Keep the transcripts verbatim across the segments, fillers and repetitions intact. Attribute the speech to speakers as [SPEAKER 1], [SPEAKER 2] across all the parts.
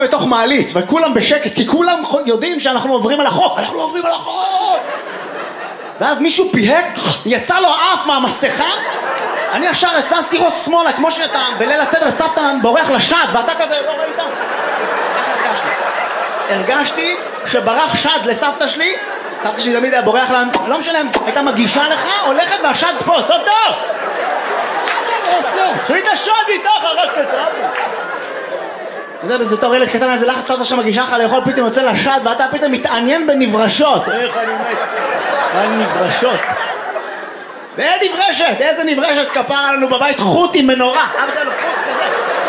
[SPEAKER 1] בתוך מעלית, וכולם בשקט, כי כולם יודעים שאנחנו עוברים על החוק, אנחנו עוברים על החוק! ואז מישהו פיהק, יצא לו האף מהמסכה, אני ישר הססתי ראש שמאלה, כמו שאתה בליל הסדר סבתא בורח לשד, ואתה כזה לא ראית? ככה הרגשתי. הרגשתי שברח שד לסבתא שלי, סבתא שלי תמיד היה בורח לה, לא משנה, הייתה מגישה לך, הולכת והשד פה, סבתא! מה אתה עושה? חליט השד איתך, הרגת את רבי. אתה יודע, בזה תור ילד קטן, איזה לחץ סבתא שמגישה לך לאכול, פתאום יוצא לשד, ואתה פתאום מתעניין בנברשות. איך אני מת? על נברשות. ואין נברשת, איזה נברשת כפרה לנו בבית, חוט עם מנורה. אבדה לו חוט כזה.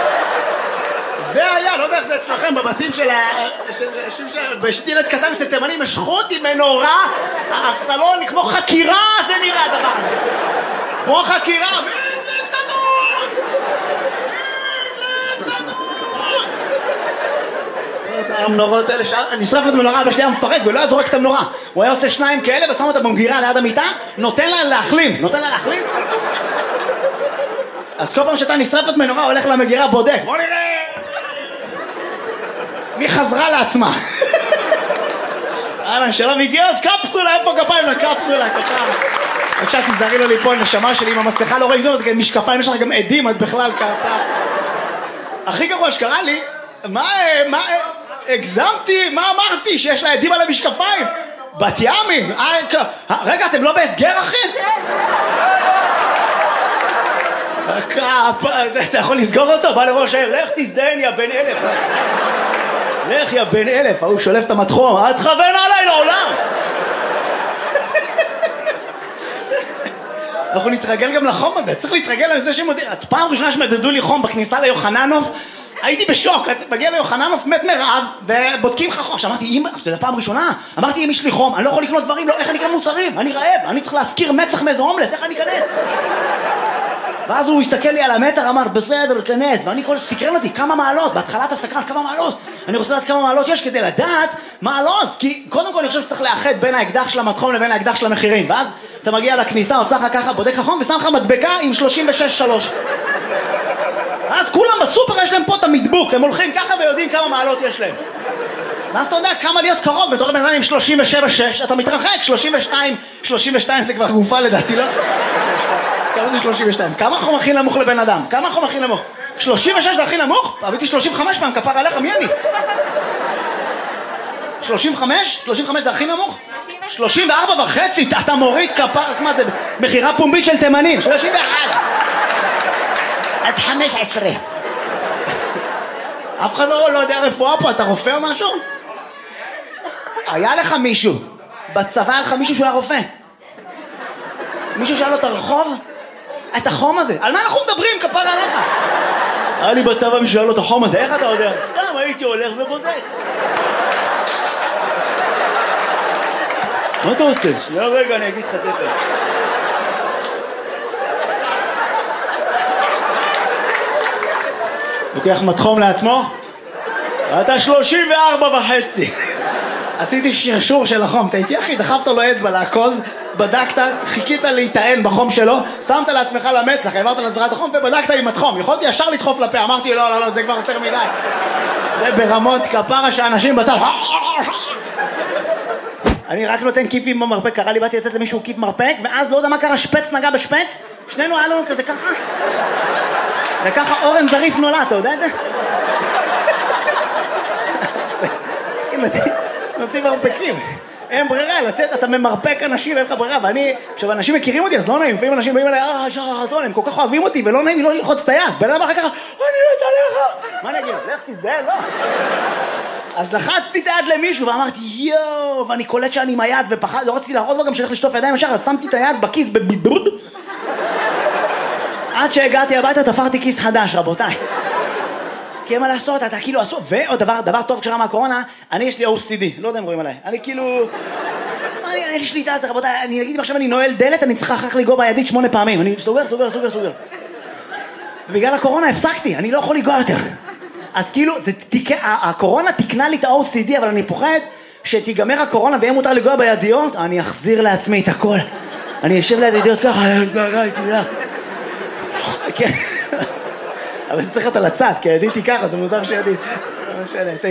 [SPEAKER 1] זה היה, לא יודע איך זה אצלכם, בבתים של ה... בשביל ילד קטן אצל תימנים, יש חוט עם מנורה, הסלון כמו חקירה, זה נראה הדבר הזה. כמו חקירה, מדלק תנור! מדלק תנור! המנורות האלה, נשרפת מנורה, אבא שלי היה מפרק ולא היה זורק את המנורה. הוא היה עושה שניים כאלה ושם אותה במגירה ליד המיטה, נותן לה להחלים. נותן לה להחלים? אז כל פעם שאתה נשרפת מנורה, הולך למגירה, בודק. בוא נראה! מי חזרה לעצמה? אהלן, שלום, הגיע עוד קפסולה, איפה כפיים לקפסולה? בבקשה, תזהרי לו ליפול, נשמה שלי, עם המסכה לא רואים, משקפיים, יש לך גם עדים, את בכלל כפה. הכי גרוע שקרה לי, מה, מה, הגזמתי, מה אמרתי? שיש לה עדים על המשקפיים? בת ימים, רגע, אתם לא בהסגר, אחי? אתה יכול לסגור אותו? בא לראש העיר, לך תזדיין יא בן אלף. לך יא בן אלף, הוא שולף את המתחום, אל תכוון עליי לעולם. אנחנו נתרגל גם לחום הזה, צריך להתרגל לזה שמודיע. פעם ראשונה שמדדו לי חום בכניסה ליוחננוף, הייתי בשוק, מגיע ליוחננוף, מת מרעב, ובודקים לך חום. אמרתי, אמא, זה פעם ראשונה, אמרתי, אם יש לי חום, אני לא יכול לקנות דברים, לא, איך אני אקנה מוצרים? אני רעב, אני צריך להזכיר מצח מאיזה הומלס, איך אני אכנס? ואז הוא הסתכל לי על המצח, אמר, בסדר, כנס, ואני כל סקרן אותי, כמה מעלות, בהתחלת הסקרן, כמה מעלות, אני רוצה לדעת כמה מעלות יש כדי לדעת מה הלוז, כי קודם כל אני חושב שצריך לאחד בין האקדח של המתחום לבין האקדח של המחירים, ואז אתה מגיע לכניסה, עושה לך ככה, בודק לך חום, ושם לך מדבקה עם שלושים ושש שלוש. אז כולם בסופר יש להם פה את המדבוק, הם הולכים ככה ויודעים כמה מעלות יש להם. ואז אתה יודע כמה להיות קרוב, בתור בן אדם עם שלושים ושבע שש, אתה מתרחק, שלושים ושתיים, שלושים ושתיים זה כבר גופה לדעתי, לא? כמה זה שלושים ושתיים? כמה החום הכי נמוך לבן אדם? כמה החום הכי נמוך? שלושים ושש זה הכי נמוך? אביתי שלושים וחמש פעם, כפר עליך, מי אני? שלושים וחמש? שלושים וחמש זה הכי נמוך? שלושים וארבע וחצי, אתה מוריד כפר, מה זה? מחירה פומבית של תימנים, שלושים ואחת. אז חמש עשרה. אף אחד לא, לא יודע רפואה פה, אתה רופא או משהו? היה לך מישהו, בצבא היה לך מישהו שהוא היה רופא. מישהו שאל לו את הרחוב? את החום הזה, על מה אנחנו מדברים, כפר עליך? היה לי בצבא מישהו שאל לו את החום הזה, איך אתה יודע? סתם הייתי הולך ובודק. מה אתה רוצה? שנייה רגע, אני אגיד לך תכף. לוקח מתחום לעצמו? אתה שלושים וארבע וחצי. עשיתי שרשור של החום, אתה איתי אחי, דחפת לו אצבע לעקוז, בדקת, חיכית להיטען בחום שלו, שמת לעצמך למצח, העברת לעצמך את החום ובדקת עם התחום. יכולתי ישר לדחוף לפה, אמרתי לא, לא, לא, זה כבר יותר מדי. זה ברמות כפרה שאנשים בצד. אני רק נותן כיפים במרפק, קרה לי, באתי לתת למישהו כיף מרפק, ואז לא יודע מה קרה, שפץ נגע בשפץ, שנינו היה לנו כזה ככה. וככה אורן זריף נולד, אתה יודע את זה? נותנים מרפקים, אין ברירה, לצאת, אתה ממרפק אנשים, אין לך ברירה, ואני, עכשיו אנשים מכירים אותי, אז לא נעים, לפעמים אנשים באים אליי, אה, שחר חסון, הם כל כך אוהבים אותי, ולא נעים לי לא ללחוץ את היד, בן אדם אחר ככה, אני מת עליך, מה אני אגיד? לך תזדהה, לא. אז לחצתי את היד למישהו, ואמרתי, יואו, ואני קולט שאני עם היד, ופחד, לא רציתי להראות לו גם שהולך לשטוף ידיים ישר, אז שמתי את היד בכיס בבידוד, עד שהגעתי הביתה, תפרתי כיס חדש, רבותיי. כי מה לעשות, אתה כאילו עשו, ועוד דבר, דבר טוב כשרה מהקורונה, אני יש לי או סי די, לא יודע אם רואים עליי, אני כאילו, אני, אני יש לי שליטה, רבותיי, אני אגיד עכשיו אני נועל דלת, אני צריכה אחר לגוע בידית שמונה פעמים, אני סוגר, סוגר, סוגר, סוגר. ובגלל הקורונה הפסקתי, אני לא יכול לגוע יותר. אז כאילו, זה, תיק, הקורונה תקנה לי את ה-או סי די, אבל אני פוחד שתיגמר הקורונה ויהיה מותר לגוע בידיות, אני אחזיר לעצמי את הכל. אני אשב ליד ידיות ככה, כן. אבל צריך להיות על הצד, כי ידיתי ככה, זה מוזר שידיתי. לא משנה.